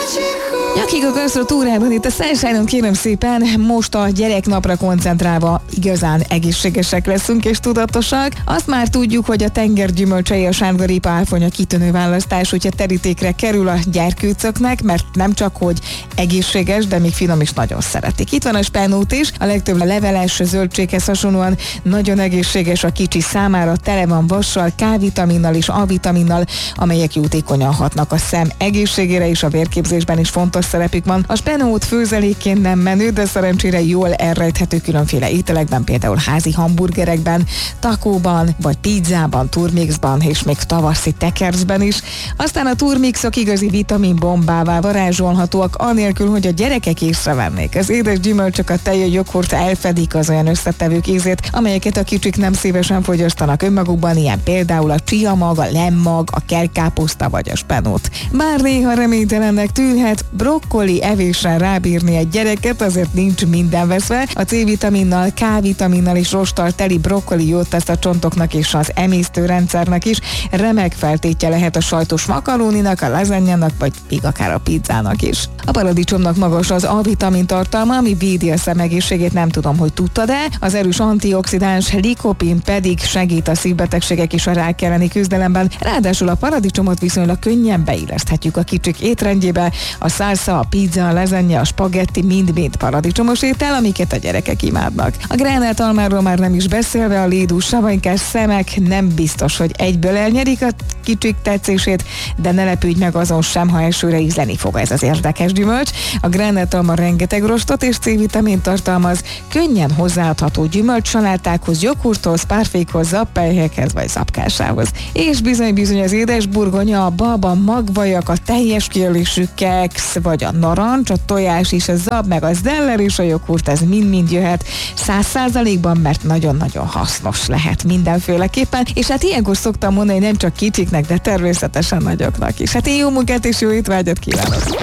Nyakig a gasztrotúrában itt a Sunshine-on, kérem szépen, most a gyereknapra koncentrálva igazán egészségesek leszünk és tudatosak. Azt már tudjuk, hogy a tengergyümölcsei, a sárgarépa áfonya kitűnő választás, hogyha terítékre kerül a gyerkőcöknek, mert nem csak hogy egészséges, de még finom is nagyon szeretik. Itt van a spenót is, a legtöbb leveles zöldséghez hasonlóan nagyon egészséges a kicsi számára, tele van vassal, K-vitaminnal és A-vitaminnal, amelyek jótékonyan hatnak a szem egészségére és a vérképzésben is fontos szerepük van. A spenót főzelékként nem menő, de szerencsére jól elrejthető különféle ételekben, például házi hamburgerekben, takóban, vagy pizzában, turmixban és még tavaszi tekercben is. Aztán a turmixok igazi vitaminbombává varázsolhatóak, anélkül, hogy a gyerekek észrevennék. Az édes gyümölcsök, a tej, a joghurt elfedik az olyan összetevők ízét, amelyeket a kicsik nem szívesen fogyasztanak önmagukban, ilyen például a csiamag, a lemmag, a kelkáposzta vagy a spenót. Bár néha reménytelennek tűnhet, brokkoli evésre rábírni egy gyereket azért nincs minden veszve. A C-vitaminnal, K-vitaminnal és rosttal teli brokkoli jót tesz a csontoknak és az emésztőrendszernek is. Remek feltétje lehet a sajtos makaróninak, a lazanyának vagy még akár a pizzának is. A paradicsomnak magas az A-vitamin tartalma, ami védi a szem egészségét, nem tudom, hogy tudtad-e. Az erős antioxidáns likopin pedig segít a szívbetegségek és a rák elleni küzdelemben. Ráadásul a paradicsomot viszonylag könnyen beilleszthetjük a kicsik étrendjébe. A salsa, a pizza, a lasagne, a spagetti mind-mind paradicsomos étel, amiket a gyerekek imádnak. A gránátalmáról már nem is beszélve, a lédús savanykás szemek nem biztos, hogy egyből elnyerik a kicsik tetszését, de ne lepődj meg azon sem, ha elsőre ízleni fog ez az érdekes gyümölcs. A gránátalma rengeteg rostot és C-vitamint tartalmaz, könnyen hozzáadható gyümölcsalátákhoz, joghurthoz, párfékhoz, zappelyhekhez vagy zapkásához. És bizony az édes burgonya, a baba, magvajak, a teljes kiölésű keksz, vagy a narancs, a tojás is, a zab, meg a zeller és a joghurt, ez mind-mind jöhet 100%-ban, mert nagyon-nagyon hasznos lehet mindenféleképpen, és hát ilyenkor szoktam mondani, nem csak kicsiknek, de természetesen nagyoknak is. Hát én jó munkát és jó étvágyat kívánok!